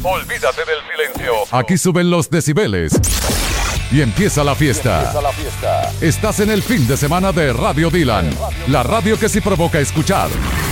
Olvídate del silencio. Aquí suben los decibeles. Y empieza la fiesta. Estás en el fin de semana de Radio Dylan. La radio que sí provoca escuchar.